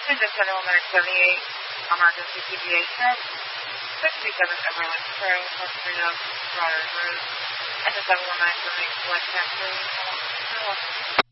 This is 7178 emergency PGA sent. 67 Everland Trail, Western of Broader Road. And the 71978 West Texas.